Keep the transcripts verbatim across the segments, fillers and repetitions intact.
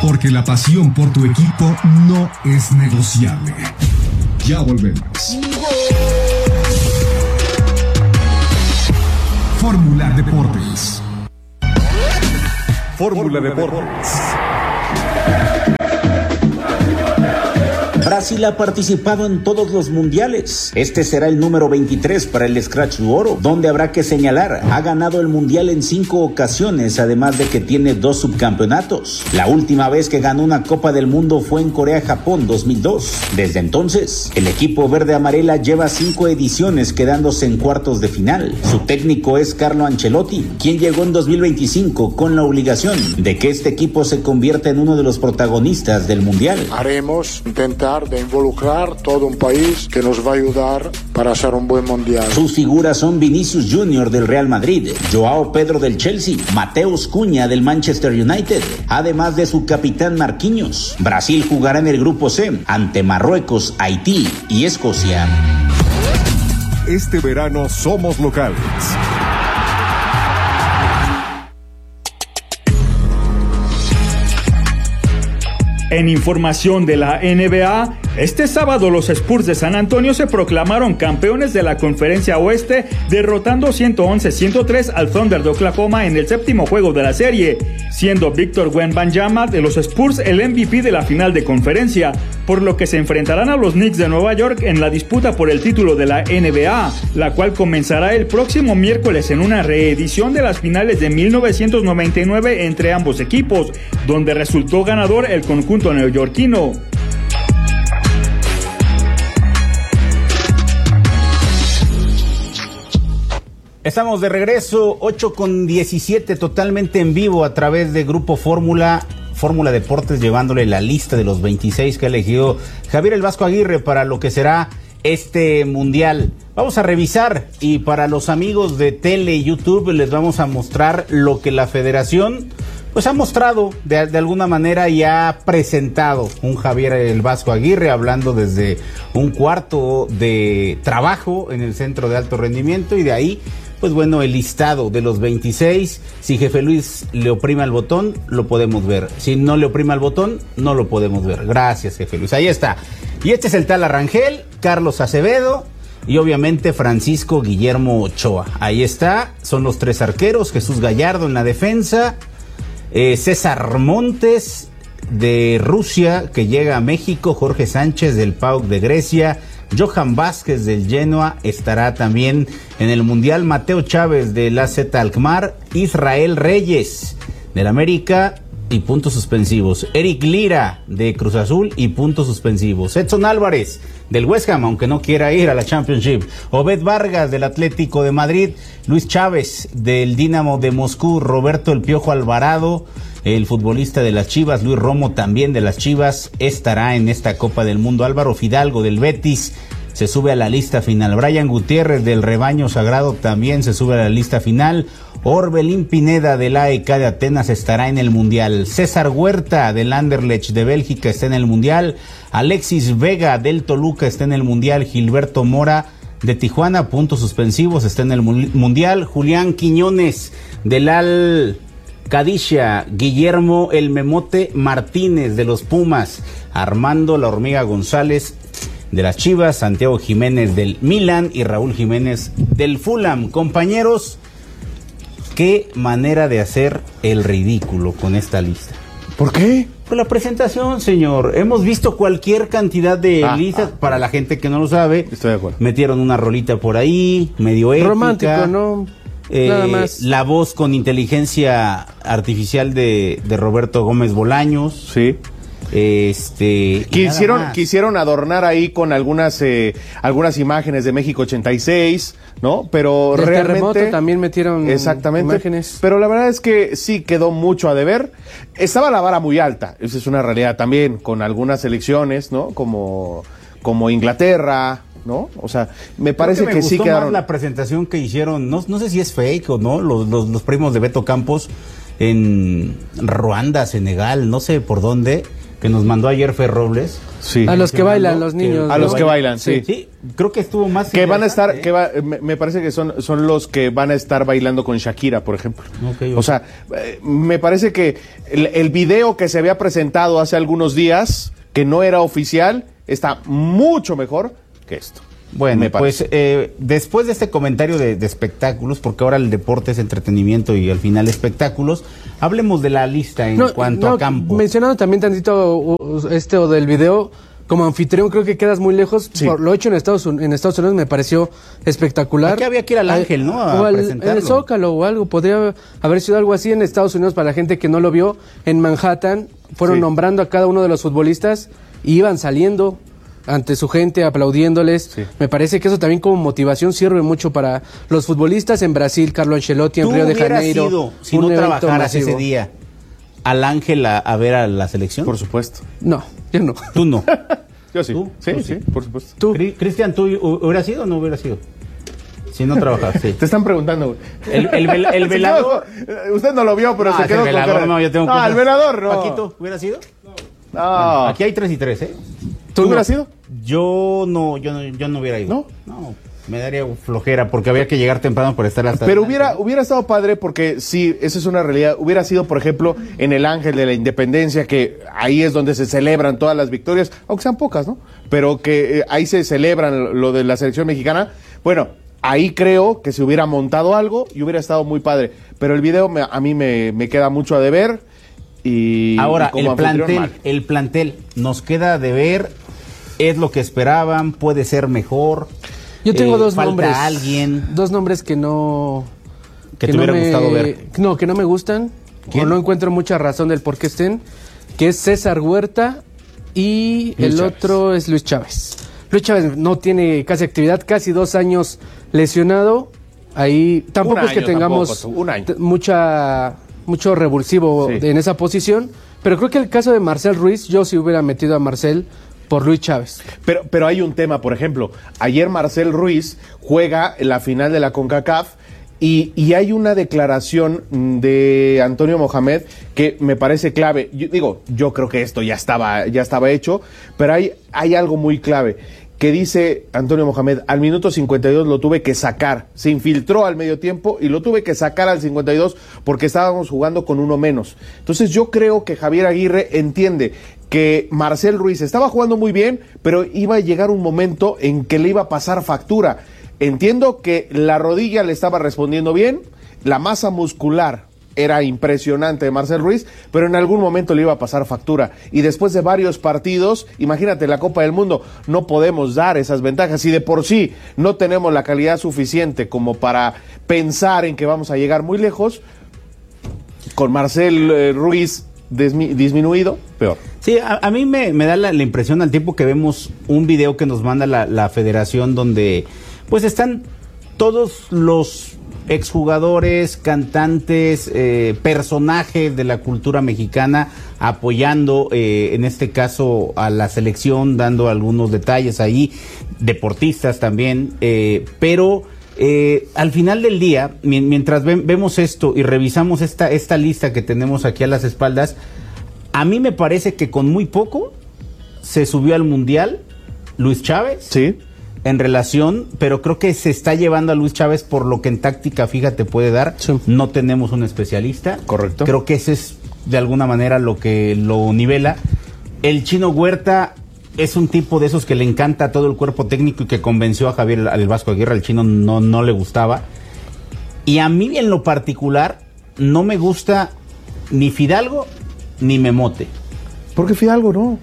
Porque la pasión por tu equipo no es negociable. Ya volvemos. Fórmula Deportes. Fórmula Deportes. Brasil ha participado en todos los mundiales. Este será el número veintitrés para el Scratch du Oro, donde habrá que señalar, ha ganado el mundial en cinco ocasiones, además de que tiene dos subcampeonatos. La última vez que ganó una Copa del Mundo fue en Corea-Japón dos mil dos. Desde entonces, el equipo verde-amarela lleva cinco ediciones quedándose en cuartos de final. Su técnico es Carlo Ancelotti, quien llegó en dos mil veinticinco con la obligación de que este equipo se convierta en uno de los protagonistas del mundial. Haremos intentar de involucrar todo un país que nos va a ayudar para hacer un buen mundial. Sus figuras son Vinicius Junior del Real Madrid, Joao Pedro del Chelsea, Mateus Cunha del Manchester United, además de su capitán Marquinhos. Brasil jugará en el grupo C ante Marruecos, Haití y Escocia. Este verano somos locales. En información de la N B A, este sábado los Spurs de San Antonio se proclamaron campeones de la Conferencia Oeste, derrotando ciento once a ciento tres al Thunder de Oklahoma en el séptimo juego de la serie, siendo Victor Wembanyama de los Spurs el M V P de la final de conferencia, por lo que se enfrentarán a los Knicks de Nueva York en la disputa por el título de la N B A, la cual comenzará el próximo miércoles en una reedición de las finales de mil novecientos noventa y nueve entre ambos equipos, donde resultó ganador el conjunto neoyorquino. Estamos de regreso, ocho con diecisiete, totalmente en vivo a través de Grupo Fórmula, Fórmula Deportes, llevándole la lista de los veintiséis que ha elegido Javier El Vasco Aguirre para lo que será este mundial. Vamos a revisar, y para los amigos de tele y YouTube les vamos a mostrar lo que la federación pues ha mostrado de, de alguna manera y ha presentado un Javier El Vasco Aguirre, hablando desde un cuarto de trabajo en el centro de alto rendimiento, y de ahí pues bueno, el listado de los veintiséis. Si Jefe Luis le oprime al botón, lo podemos ver. Si no le oprime al botón, no lo podemos ver. Gracias, Jefe Luis. Ahí está. Y este es el tal Arrangel, Carlos Acevedo y obviamente Francisco Guillermo Ochoa. Ahí está. Son los tres arqueros. Jesús Gallardo en la defensa. Eh, César Montes de Rusia, que llega a México. Jorge Sánchez del P A O K de Grecia. Johan Vázquez del Genoa estará también en el Mundial. Mateo Chávez del A Z Alkmaar. Israel Reyes del América y puntos suspensivos. Eric Lira de Cruz Azul y puntos suspensivos. Edson Álvarez del West Ham, aunque no quiera ir a la Championship. Obed Vargas del Atlético de Madrid. Luis Chávez del Dinamo de Moscú. Roberto El Piojo Alvarado, el futbolista de las Chivas. Luis Romo también de las Chivas estará en esta Copa del Mundo. Álvaro Fidalgo del Betis se sube a la lista final. Brian Gutiérrez del Rebaño Sagrado también se sube a la lista final. Orbelín Pineda del A E K de Atenas estará en el Mundial. César Huerta del Anderlecht de Bélgica está en el Mundial. Alexis Vega del Toluca está en el Mundial. Gilberto Mora de Tijuana, puntos suspensivos, está en el Mundial. Julián Quiñones del Al Qadisiyah. Guillermo El Memote Martínez de los Pumas. Armando La Hormiga González de las Chivas. Santiago Jiménez del Milan y Raúl Jiménez del Fulham. Compañeros, qué manera de hacer el ridículo con esta lista. ¿Por qué? Pues la presentación, señor. Hemos visto cualquier cantidad de ah, listas. Ah, para la gente que no lo sabe, estoy de acuerdo. Metieron una rolita por ahí, medio épica. Romántico, ¿no? Eh, Nada más. La voz con inteligencia artificial de, de Roberto Gómez Bolaños. Sí. Este quisieron quisieron adornar ahí con algunas eh, algunas imágenes de México ochenta y seis, ¿no? Pero Del realmente terremoto también metieron exactamente imágenes. Pero la verdad es que sí quedó mucho a deber. Estaba la vara muy alta, esa es una realidad también, con algunas selecciones, ¿no? Como como Inglaterra, ¿no? O sea, me parece que, me que sí quedaron. Más la presentación que hicieron, no no sé si es fake o no, los los, los primos de Beto Campos en Ruanda, Senegal, no sé por dónde, que nos mandó ayer Fer Robles. Sí. A los que bailan, los niños. A los que bailan, sí. Sí, creo que estuvo más... Que van a estar, ¿eh? que va, me, me parece que son, son los que van a estar bailando con Shakira, por ejemplo. Okay, okay. O sea, eh, me parece que el, el video que se había presentado hace algunos días, que no era oficial, está mucho mejor que esto. Bueno, me pues eh, después de este comentario de, de espectáculos, porque ahora el deporte es entretenimiento y al final espectáculos, hablemos de la lista en no, cuanto no, a campo. Mencionando también tantito uh, este o del video, como anfitrión creo que quedas muy lejos. Sí. Por lo hecho en Estados, en Estados Unidos me pareció espectacular. Aquí había que ir al Ángel, ¿no? A o al, presentarlo. en el Zócalo o algo. Podría haber sido algo así en Estados Unidos para la gente que no lo vio. En Manhattan fueron Sí. nombrando a cada uno de los futbolistas y iban saliendo ante su gente, aplaudiéndoles. Sí. Me parece que eso también como motivación sirve mucho para los futbolistas en Brasil, Carlo Ancelotti, en ¿Tú Río de hubieras Janeiro. ido, si un no evento trabajaras masivo? ese día, al Ángel a, a ver a la selección? Por supuesto. No, yo no. Tú no. Yo sí. ¿Tú? Sí, Tú sí, sí. por supuesto. Tú. Cri- Cristian, ¿tú hu- hubieras ido o no hubieras ido? Si no trabajas, sí. Te están preguntando, güey. El, el, vel- el Se velador... quedó- eh, usted no lo vio, pero Ah, se es quedó el con velador, cara- no, yo tengo No, cosas. el velador, no. Paquito, ¿hubieras ido? No. Aquí hay tres y tres, ¿eh? ¿Tú hubieras ido? Yo no, yo no, yo no hubiera ido. ¿No? No, me daría flojera porque había que llegar temprano para estar hasta... Pero adelante. hubiera, hubiera estado padre porque sí, esa es una realidad. Hubiera sido, por ejemplo, en el Ángel de la Independencia, que ahí es donde se celebran todas las victorias, aunque sean pocas, ¿no? Pero que eh, ahí se celebran lo de la selección mexicana. Bueno, ahí creo que se hubiera montado algo y hubiera estado muy padre. Pero el video me- a mí me, me queda mucho a deber. Y, Ahora, y como el anfitrión, plantel, mal. el plantel nos queda de ver, es lo que esperaban, puede ser mejor. Yo tengo Eh, dos falta nombres. alguien Dos nombres que no. que te no hubiera me- gustado ver. No, que no me gustan. ¿Quién? O no encuentro mucha razón del por qué estén. Que es César Huerta y Luis el Chávez. otro es Luis Chávez. Luis Chávez no tiene casi actividad, casi dos años lesionado. Ahí tampoco Un es que año tengamos tampoco, tú, un año. t- mucha mucho revulsivo Sí. de- en esa posición. Pero creo que el caso de Marcel Ruiz, yo sí hubiera metido a Marcel por Luis Chávez. Pero, pero hay un tema, por ejemplo, ayer Marcel Ruiz juega en la final de la CONCACAF y, y hay una declaración de Antonio Mohamed que me parece clave. Yo, digo, yo creo que esto ya estaba, ya estaba hecho, pero hay, hay algo muy clave que dice Antonio Mohamed: al minuto cincuenta y dos lo tuve que sacar, se infiltró al medio tiempo y lo tuve que sacar al cincuenta y dos porque estábamos jugando con uno menos. Entonces yo creo que Javier Aguirre entiende que Marcel Ruiz estaba jugando muy bien, pero iba a llegar un momento en que le iba a pasar factura. Entiendo que la rodilla le estaba respondiendo bien, la masa muscular era impresionante de Marcel Ruiz, pero en algún momento le iba a pasar factura. Y después de varios partidos, imagínate, la Copa del Mundo, no podemos dar esas ventajas. Y de por sí no tenemos la calidad suficiente como para pensar en que vamos a llegar muy lejos, con Marcel eh, Ruiz dismi- disminuido, peor. Sí, a, a mí me, me da la, la impresión al tiempo que vemos un video que nos manda la, la federación donde pues están todos los exjugadores, cantantes, eh, personajes de la cultura mexicana apoyando eh, en este caso a la selección, dando algunos detalles ahí, deportistas también, eh, pero eh, al final del día, mi- mientras ve- vemos esto y revisamos esta, esta lista que tenemos aquí a las espaldas, a mí me parece que con muy poco se subió al Mundial Luis Chávez. Sí. En relación, pero creo que se está llevando a Luis Chávez por lo que en táctica fija te puede dar. Sí. No tenemos un especialista. Correcto. Creo que ese es de alguna manera lo que lo nivela. El Chino Huerta es un tipo de esos que le encanta todo el cuerpo técnico y que convenció a Javier al Vasco Aguirre. Al Chino no, no le gustaba. Y a mí en lo particular no me gusta ni Fidalgo ni Memote. ¿Por qué Fidalgo no?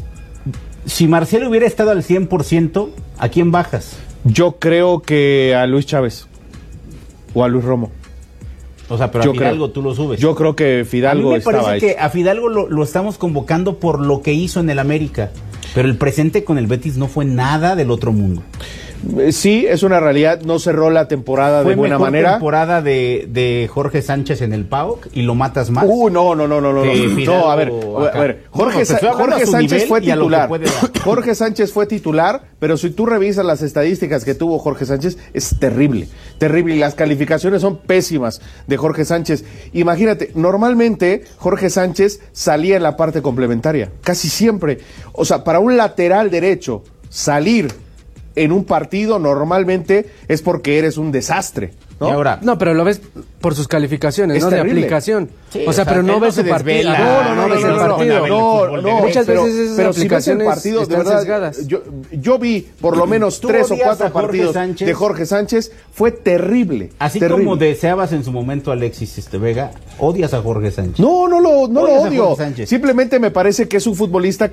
Si Marcelo hubiera estado al cien por ciento, ¿a quién bajas? Yo creo que a Luis Chávez o a Luis Romo. O sea, pero Yo a Fidalgo creo. tú lo subes. Yo creo que a mí Fidalgo me estaba parece hecho. que a Fidalgo lo, lo estamos convocando por lo que hizo en el América, pero el presente con el Betis no fue nada del otro mundo. Eh, Sí, es una realidad, no cerró la temporada de Fue buena mejor manera. temporada de, de Jorge Sánchez en el P A O C y lo matas más. Uh, no, no, no, no, no, que no, Fidalgo no, a ver, acá. a ver, No, no, Jorge, te Sa- estoy hablando Jorge a su Sánchez nivel fue y a lo que titular. puede dar. Jorge Sánchez fue titular, pero si tú revisas las estadísticas que tuvo Jorge Sánchez, es terrible, terrible, y las calificaciones son pésimas de Jorge Sánchez. Imagínate, normalmente Jorge Sánchez salía en la parte complementaria, casi siempre. O sea, para un lateral derecho, salir en un partido normalmente es porque eres un desastre, ¿no? Y ahora, No, pero lo ves por sus calificaciones, Es no terrible. de aplicación. Sí, o sea, o sea, pero él no no ves se su partido. desvela. No, No, no, no, ves no, el no, partido. no, No, no, Muchas pero, veces esas pero si ves el aplicaciones partido, de están verdad, sesgadas. yo, yo vi por lo menos Tú tres o odias cuatro a Jorge partidos Sánchez. de Jorge Sánchez, fue terrible. así terrible. como deseabas en su momento a Alexis este Vega, odias a Jorge Sánchez. No, no lo, no lo Odias a odio. Jorge Sánchez. Simplemente me parece que es un futbolista